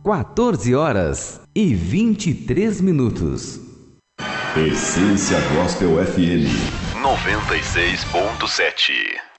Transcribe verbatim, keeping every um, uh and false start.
quatorze horas e vinte e três minutos. Essência Gospel F M noventa e seis ponto sete.